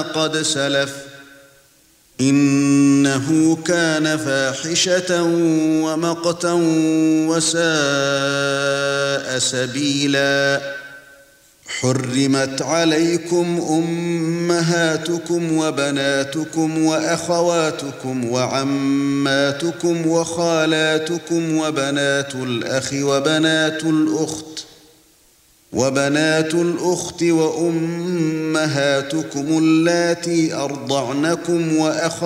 قد سلف إنه كان فاحشة ومقتا وساء سبيلا حرمت عليكم أمهاتكم وبناتكم وأخواتكم وعماتكم وخالاتكم وبنات الأخ وبنات الأخت وأمهاتكم اللاتي أرضعنكم